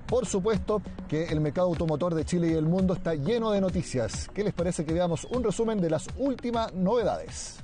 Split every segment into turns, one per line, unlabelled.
Por supuesto que el mercado automotor de Chile y el mundo está lleno de noticias. ¿Qué les parece que veamos un resumen de las últimas novedades?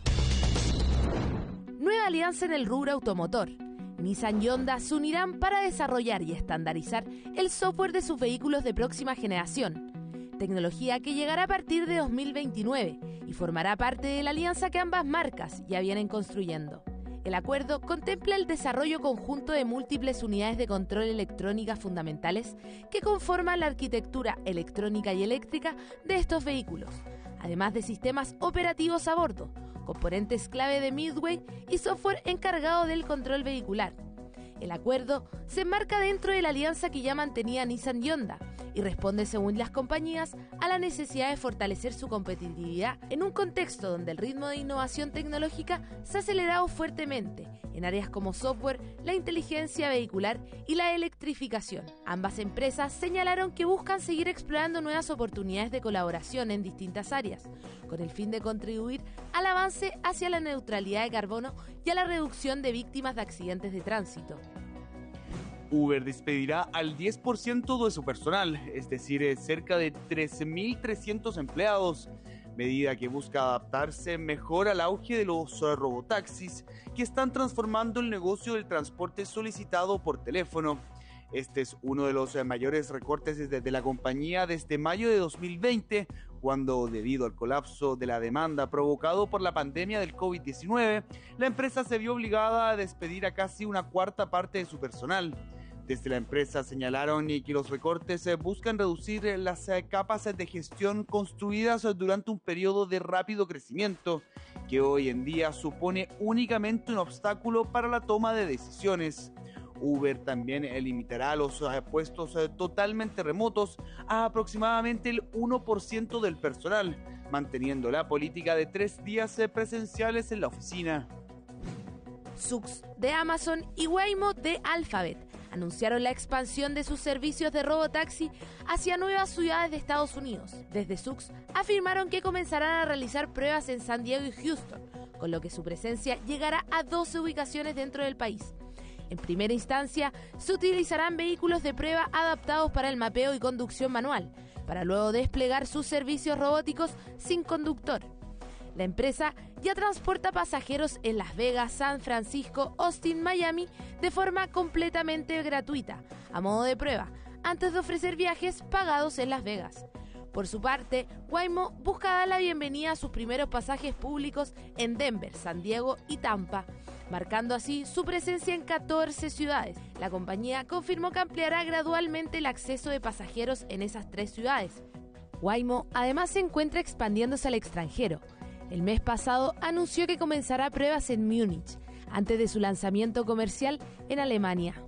Nueva alianza en el rubro automotor. Nissan y Honda se unirán para desarrollar y estandarizar el software de sus vehículos de próxima generación. Tecnología que llegará a partir de 2029 y formará parte de la alianza que ambas marcas ya vienen construyendo. El acuerdo contempla el desarrollo conjunto de múltiples unidades de control electrónicas fundamentales que conforman la arquitectura electrónica y eléctrica de estos vehículos, además de sistemas operativos a bordo, componentes clave de Midway y software encargado del control vehicular. El acuerdo se enmarca dentro de la alianza que ya mantenía Nissan y Honda y responde, según las compañías, a la necesidad de fortalecer su competitividad en un contexto donde el ritmo de innovación tecnológica se ha acelerado fuertemente en áreas como software, la inteligencia vehicular y la electrificación. Ambas empresas señalaron que buscan seguir explorando nuevas oportunidades de colaboración en distintas áreas, con el fin de contribuir al avance hacia la neutralidad de carbono y a la reducción de víctimas de accidentes de tránsito.
Uber despedirá al 10% de su personal, es decir, cerca de 13.300 empleados, medida que busca adaptarse mejor al auge de los robotaxis que están transformando el negocio del transporte solicitado por teléfono. Este es uno de los mayores recortes desde la compañía desde mayo de 2020, cuando, debido al colapso de la demanda provocado por la pandemia del COVID-19, la empresa se vio obligada a despedir a casi una cuarta parte de su personal. Desde la empresa señalaron que los recortes buscan reducir las capas de gestión construidas durante un periodo de rápido crecimiento, que hoy en día supone únicamente un obstáculo para la toma de decisiones. Uber también limitará los puestos totalmente remotos a aproximadamente el 1% del personal, manteniendo la política de 3 días presenciales en la oficina.
Zoox de Amazon y Waymo de Alphabet anunciaron la expansión de sus servicios de robotaxi hacia nuevas ciudades de Estados Unidos. Desde Zoox afirmaron que comenzarán a realizar pruebas en San Diego y Houston, con lo que su presencia llegará a 12 ubicaciones dentro del país. En primera instancia, se utilizarán vehículos de prueba adaptados para el mapeo y conducción manual, para luego desplegar sus servicios robóticos sin conductor. La empresa ya transporta pasajeros en Las Vegas, San Francisco, Austin, Miami de forma completamente gratuita, a modo de prueba, antes de ofrecer viajes pagados en Las Vegas. Por su parte, Waymo busca dar la bienvenida a sus primeros pasajes públicos en Denver, San Diego y Tampa, marcando así su presencia en 14 ciudades. La compañía confirmó que ampliará gradualmente el acceso de pasajeros en esas 3 ciudades. Waymo además se encuentra expandiéndose al extranjero. El mes pasado anunció que comenzará pruebas en Múnich, antes de su lanzamiento comercial en Alemania.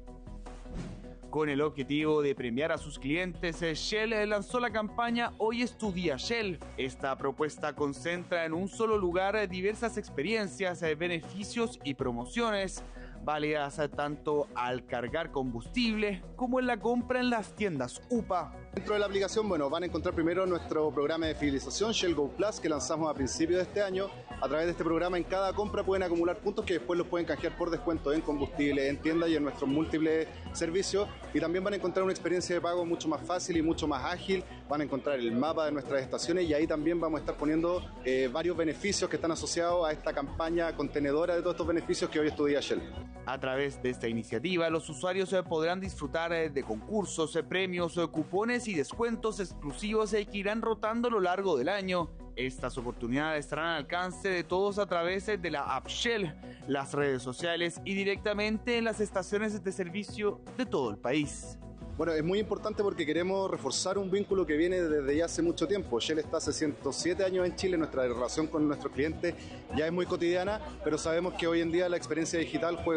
Con el objetivo de premiar a sus clientes, Shell lanzó la campaña Hoy es tu día Shell. Esta propuesta concentra en un solo lugar diversas experiencias, beneficios y promociones, válidas tanto al cargar combustible como en la compra en las tiendas UPA.
Dentro de la aplicación, van a encontrar primero nuestro programa de fidelización Shell Go Plus, que lanzamos a principios de este año. A través de este programa, en cada compra pueden acumular puntos que después los pueden canjear por descuento en combustible, en tiendas y en nuestros múltiples servicios. Y también van a encontrar una experiencia de pago mucho más fácil y mucho más ágil. Van a encontrar el mapa de nuestras estaciones y ahí también vamos a estar poniendo varios beneficios que están asociados a esta campaña contenedora de todos estos beneficios que hoy es tu día Shell.
A través de esta iniciativa, los usuarios podrán disfrutar de concursos, premios, cupones y descuentos exclusivos que irán rotando a lo largo del año. Estas oportunidades estarán al alcance de todos a través de la app Shell, las redes sociales y directamente en las estaciones de servicio de todo el país.
Bueno, es muy importante porque queremos reforzar un vínculo que viene desde ya hace mucho tiempo. Shell está hace 107 años en Chile, nuestra relación con nuestros clientes ya es muy cotidiana, pero sabemos que hoy en día la experiencia digital juega